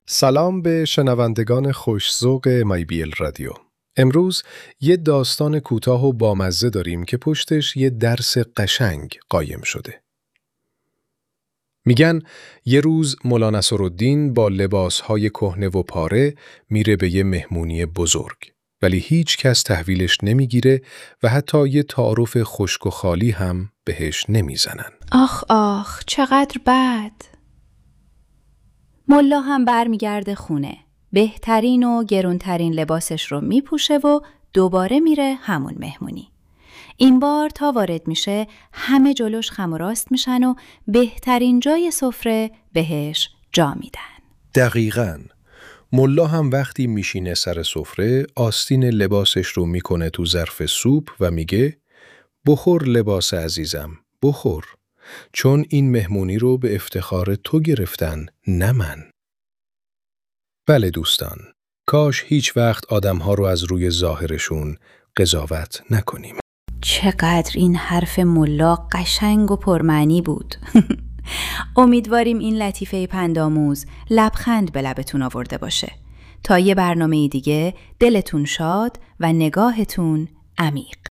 سلام به شنوندگان خوش‌ذوق مایبیل رادیو. امروز یه داستان کوتاه و بامزه داریم که پشتش یه درس قشنگ قایم شده. میگن یه روز مولا نصرالدین با لباسهای کهنه و پاره میره به یه مهمونی بزرگ، ولی هیچ کس تحویلش نمیگیره و حتی یه تعارف خشک و خالی هم بهش نمیزنن. آخ چقدر بد. ملا هم برمیگرده خونه. بهترین و گرونترین لباسش رو میپوشه و دوباره میره همون مهمونی. این بار تا وارد میشه همه جلوش خم و راست میشن و بهترین جای سفره بهش جا میدن. دقیقاً. ملا هم وقتی میشینه سر سفره آستین لباسش رو میکنه تو ظرف سوپ و میگه بخور لباس عزیزم، بخور. چون این مهمونی رو به افتخار تو گرفتن، نه من. بله دوستان، کاش هیچ وقت آدم‌ها رو از روی ظاهرشون قضاوت نکنیم. چقدر این حرف ملا قشنگ و پرمعنی بود. امیدواریم این لطیفه پندآموز لبخند به لبتون آورده باشه. تا یه برنامه دیگه دلتون شاد و نگاهتون عمیق.